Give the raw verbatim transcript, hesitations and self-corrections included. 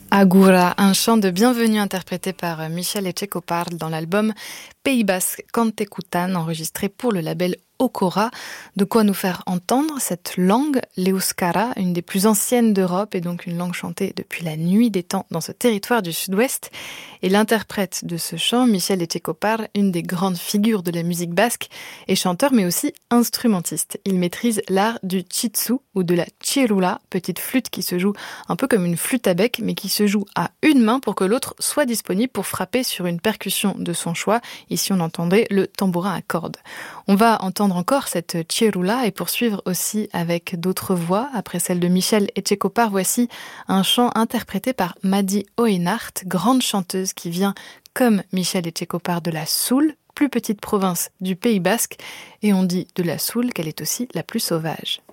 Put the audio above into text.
Agura, un chant de bienvenue interprété par Michel Etxekopar dans l'album Pays Basque Kantekutan, enregistré pour le label Okora. De quoi nous faire entendre cette langue, l'Euskara, une des plus anciennes d'Europe et donc une langue chantée depuis la nuit des temps dans ce territoire du sud-ouest. Et l'interprète de ce chant, Michel Etxekopar, une des grandes figures de la musique basque, est chanteur mais aussi instrumentiste. Il maîtrise l'art du txitsu ou de la txirula, petite flûte qui se joue un peu comme une flûte à bec mais qui se joue à une main pour que l'autre soit disponible pour frapper sur une percussion de son choix. Ici on entendait le tambourin à cordes. On va entendre encore cette txirula et poursuivre aussi avec d'autres voix. Après celle de Michel Etxekopar, voici un chant interprété par Madi Oenart, grande chanteuse qui vient comme Michel Etxekopar de la Soule, plus petite province du Pays Basque, et on dit de la Soule qu'elle est aussi la plus sauvage.